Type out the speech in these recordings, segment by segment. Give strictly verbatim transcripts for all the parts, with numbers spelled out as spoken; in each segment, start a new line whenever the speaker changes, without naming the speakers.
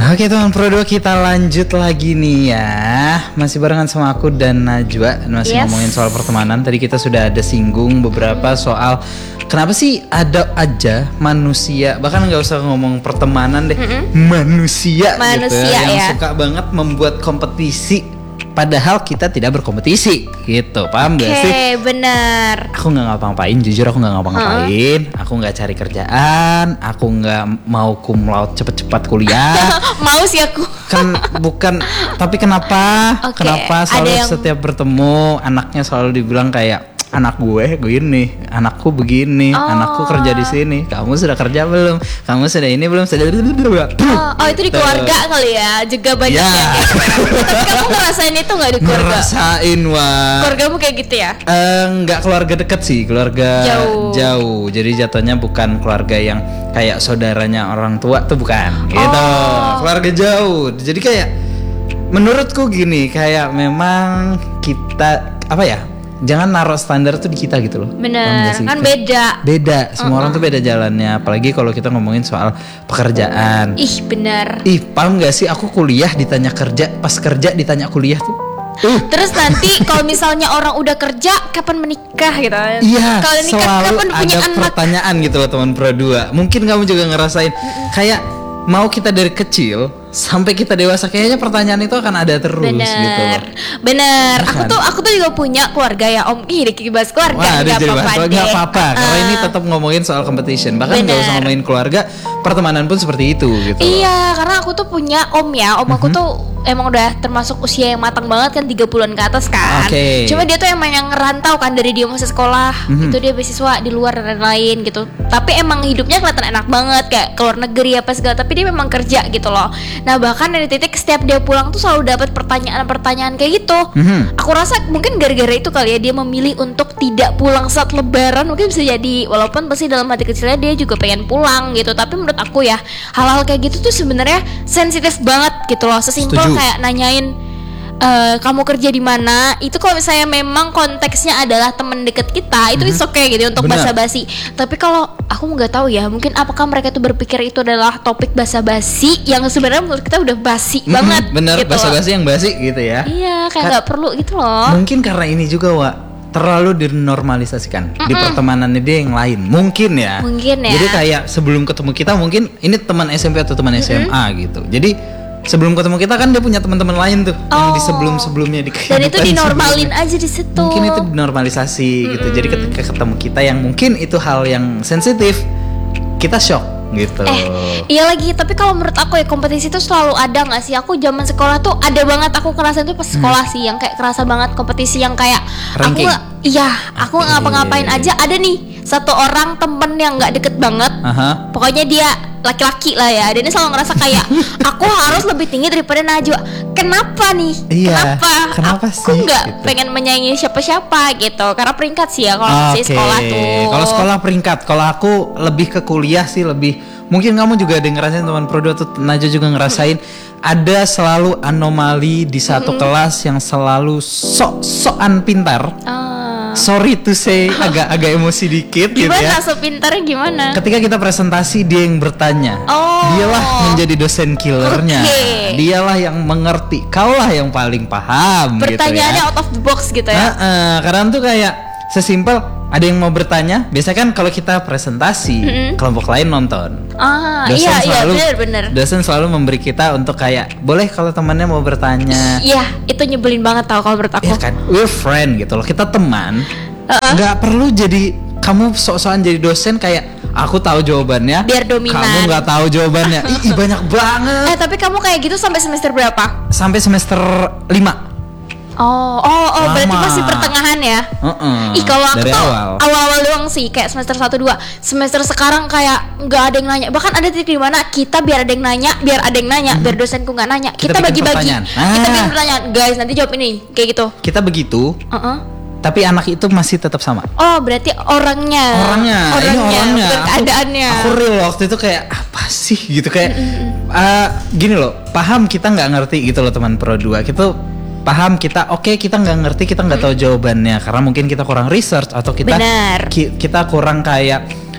Oke teman Pro dua, kita lanjut lagi nih ya. Masih barengan sama aku dan Najwa. Masih yes. ngomongin soal pertemanan. Tadi kita sudah ada singgung beberapa soal kenapa sih ada aja manusia, bahkan nggak usah ngomong pertemanan deh, mm-hmm. manusia,
manusia
gitu,
ya.
yang suka banget membuat kompetisi. Padahal kita tidak berkompetisi, gitu, paham
okay,
gak sih?
Oke, benar.
Aku nggak ngapa-ngapain, jujur aku nggak ngapa-ngapain. Uh-huh. Aku nggak cari kerjaan, aku nggak mau cum laude cepet-cepet kuliah.
Mau sih aku.
Kan bukan, tapi kenapa? Okay. Kenapa selalu yang... setiap bertemu anaknya selalu dibilang kayak anak gue gini, anakku begini, oh. anakku kerja di sini. Kamu sudah kerja belum? Kamu sudah ini belum? Sudah.
Oh, oh itu di keluarga kali ya, juga banyak ya. Yang tapi kamu ngerasain itu nggak di keluarga?
Ngerasain, wah.
Keluargamu kayak gitu ya?
Uh, nggak keluarga dekat sih, keluarga
jauh.
jauh. Jadi jatuhnya bukan keluarga yang kayak saudaranya orang tua tuh, bukan. Gitu. Oh. Keluarga jauh. Jadi kayak menurutku gini, kayak memang kita apa ya? Jangan naruh standar tuh di kita gitu loh.
Bener, kan beda.
Beda, semua uh-uh. orang tuh beda jalannya. Apalagi kalau kita ngomongin soal pekerjaan.
Ih bener.
Ih paham gak sih, aku kuliah ditanya kerja, pas kerja ditanya kuliah tuh.
Uh. Terus nanti kalau misalnya orang udah kerja, kapan menikah gitu.
Iya,
kalau nikah
selalu
kapan punya
ada
anak.
pertanyaan gitu loh teman Pro dua. Mungkin kamu juga ngerasain uh-uh. kayak mau kita dari kecil sampai kita dewasa, kayaknya pertanyaan itu akan ada terus.
Bener,
gitu loh.
Bener.
Nah,
aku tuh aku tuh juga punya keluarga ya Om. Ih, Diki bahas keluarga.
Wah,
nggak apa-apa deh.
Nggak apa-apa.
Uh,
Karena ini tetap ngomongin soal competition. Bahkan nggak usah ngomongin keluarga, pertemanan pun seperti itu gitu.
Iya, karena aku tuh punya Om ya. Om aku mm-hmm. tuh emang udah termasuk usia yang matang banget kan, tiga puluhan ke atas kan.
Okay.
Cuma dia tuh emang yang ngerantau kan, dari dia masih sekolah, mm-hmm. itu dia beasiswa di luar dan lain-lain gitu. Tapi emang hidupnya kelihatan enak banget, kayak keluar negeri apa segala, tapi dia memang kerja gitu loh. Nah, bahkan dari titik setiap dia pulang tuh selalu dapat pertanyaan-pertanyaan kayak gitu. Mm-hmm. Aku rasa mungkin gara-gara itu kali ya dia memilih untuk tidak pulang saat lebaran, mungkin bisa jadi. Walaupun pasti dalam hati kecilnya dia juga pengen pulang gitu. Tapi menurut aku ya, hal-hal kayak gitu tuh sebenarnya sensitif banget gitu loh. Sesimpel kayak nanyain e, kamu kerja di mana, itu kalau misalnya memang konteksnya adalah teman deket kita, itu mm-hmm. is okay gitu untuk basa-basi. Tapi kalau aku nggak tahu ya, mungkin apakah mereka tuh berpikir itu adalah topik basa-basi yang sebenarnya menurut kita udah basi mm-hmm. banget.
Bener,
gitu
basa-basi yang basi gitu ya.
Iya, kayak nggak Ka- perlu gitu loh.
Mungkin karena ini juga, Wak, terlalu dinormalisasikan. Mm-mm. Di pertemanannya dia yang lain, mungkin ya.
Mungkin ya.
Jadi kayak sebelum ketemu kita mungkin ini teman S M P atau teman mm-hmm. S M A gitu. Jadi sebelum ketemu kita kan dia punya teman-teman lain tuh oh. yang di sebelum-sebelumnya di kehidupan.
Dan itu dinormalin aja di situ.
Mungkin itu dinormalisasi mm-hmm. gitu. Jadi ketika ketemu kita yang mungkin itu hal yang sensitif, kita shock gitu.
Eh, iya lagi, tapi kalau menurut aku ya kompetisi itu selalu ada nggak sih? Aku zaman sekolah tuh ada banget, aku ngerasain tuh pas sekolah hmm. sih yang kayak kerasa banget kompetisi yang kayak ranking. Aku iya, aku okay. ngapa-ngapain aja ada nih satu orang temen yang nggak deket banget. Uh-huh. Pokoknya dia laki-laki lah ya. Dan dia selalu ngerasa kayak aku harus lebih tinggi daripada Najwa. Kenapa nih?
Iya,
kenapa?
Kenapa
aku
sih?
Aku nggak
gitu.
pengen menyaingi siapa-siapa gitu. Karena peringkat sih ya kalau
okay.
masih sekolah tuh.
Kalau sekolah peringkat, kalau aku lebih ke kuliah sih lebih. Mungkin kamu juga ada ngerasain, teman Pro dua tuh Najwa juga ngerasain. Ada selalu anomali di satu mm-hmm. kelas yang selalu sok-sokan pintar. Oh. Sorry to say, agak-agak emosi dikit
gimana,
gitu ya.
Gimana, so pintarnya gimana?
Ketika kita presentasi dia yang bertanya.
Oh.
Dialah menjadi dosen killernya. Okay. Dialah yang mengerti. Kaulah yang paling paham.
Pertanyaannya
gitu ya.
out of the box gitu ya.
Nah, uh, karena tuh kayak sesimpel ada yang mau bertanya. Biasanya kan kalau kita presentasi, mm-hmm. kelompok lain nonton.
Ah,
dosen
iya
selalu,
iya benar-benar.
Dosen selalu memberi kita untuk kayak boleh kalau temannya mau bertanya.
Iya, itu nyebelin banget tau kalau menurut aku.
Iya kan, we're friend gitu loh. Kita teman.
Uh-uh.
Nggak perlu jadi kamu sok-sokan jadi dosen kayak aku tahu jawabannya.
Biar dominan.
Kamu nggak tahu jawabannya. Ih, banyak banget.
Eh, tapi kamu kayak gitu sampai semester berapa?
Sampai semester lima.
Oh, oh, oh, berarti masih pertengahan ya?
Uh-uh.
Ih, kalau aku
tuh
awal. awal-awal doang sih, kayak semester satu dua. Semester sekarang kayak nggak ada yang nanya. Bahkan ada titik di mana kita biar ada yang nanya, biar ada yang nanya, hmm. biar dosenku nggak nanya. Kita, kita bagi-bagi. Ah. Kita bikin pertanyaan, guys. Nanti jawab ini, kayak gitu.
Kita begitu. Uh-uh. Tapi anak itu masih tetap sama.
Oh, berarti orangnya.
Orangnya,
orangnya,
ini orangnya.
Bukan keadaannya.
Aku, aku real waktu itu kayak apa sih gitu kayak uh, gini loh. Paham kita nggak ngerti gitu loh teman Pro dua. Kita paham kita oke okay, kita nggak ngerti, kita nggak tahu jawabannya karena mungkin kita kurang research atau kita ki, kita kurang kayak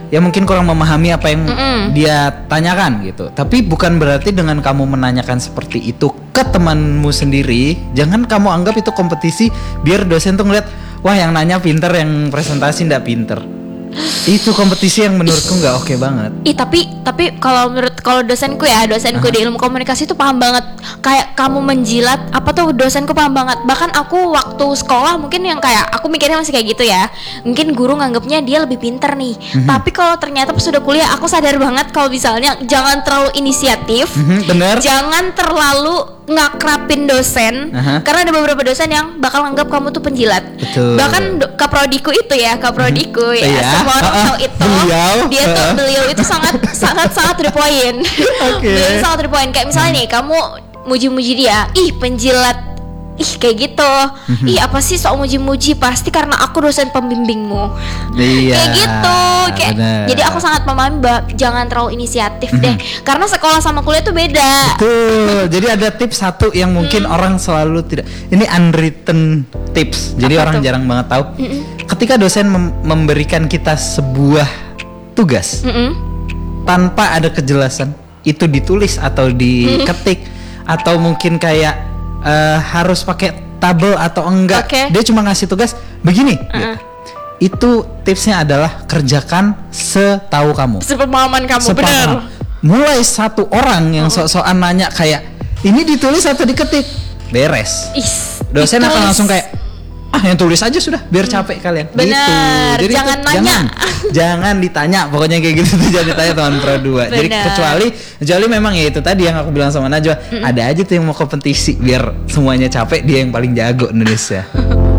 ya mungkin kurang memahami apa yang
Mm-mm.
dia tanyakan gitu. Tapi bukan berarti dengan kamu menanyakan seperti itu ke temanmu sendiri, jangan kamu anggap itu kompetisi biar dosen tuh ngeliat, wah yang nanya pinter, yang presentasi ndak pinter. Itu kompetisi yang menurutku nggak oke banget.
Ih tapi tapi kalau menurut kalau dosenku ya dosenku uh-huh. di ilmu komunikasi itu paham banget. Kayak kamu menjilat apa tuh dosenku paham banget. Bahkan aku waktu sekolah mungkin yang kayak aku mikirnya masih kayak gitu ya. Mungkin guru nganggapnya dia lebih pinter nih. Uh-huh. Tapi kalau ternyata pas sudah kuliah aku sadar banget kalau misalnya jangan terlalu inisiatif. Uh-huh, bener. Jangan terlalu ngakrapin dosen. Uh-huh. Karena ada beberapa dosen yang bakal anggap kamu tuh penjilat.
Betul. Bahkan
do- kaprodiku itu ya, kaprodiku uh-huh. ya.
Yeah.
Semua orang tahu itu.
Beliau,
dia tuh uh. beliau itu sangat sangat sangat to the point. Okay. Beliau sangat to the point. Kayak misalnya nih, kamu muji-muji dia, ih penjilat, ih kayak gitu. Mm-hmm. Ih apa sih sok muji-muji, pasti karena aku dosen pembimbingmu.
Iya.
Kayak gitu. Kayak
bener.
Jadi aku sangat memahami bah, jangan terlalu inisiatif mm-hmm. deh. Karena sekolah sama kuliah tuh beda.
Betul. Jadi ada tips satu yang mungkin mm. orang selalu tidak. Ini unwritten tips. Jadi apa orang tuh? Jarang banget tahu. Mm-mm. Ketika dosen mem- memberikan kita sebuah tugas Mm-mm. tanpa ada kejelasan itu ditulis atau diketik Mm-mm. atau mungkin kayak uh, harus pakai tabel atau enggak, okay. dia cuma ngasih tugas begini. Uh-uh. Itu tipsnya adalah kerjakan setahu kamu,
sepemahaman kamu.
Sepaham. Benar. Mulai satu orang yang uh-uh. sok-sokan nanya kayak ini ditulis atau diketik, beres. Is, dosen ditulis. Akan langsung kayak ah yang tulis aja sudah biar capek hmm. kalian.
Bener.
Gitu. Jadi
jangan
itu,
nanya.
Jangan, jangan ditanya. Pokoknya kayak gitu tuh jangan ditanya teman pro dua. Jadi kecuali kecuali memang ya itu tadi yang aku bilang sama Najwa, mm-mm. ada aja tuh yang mau kompetisi biar semuanya capek, dia yang paling jago Indonesia.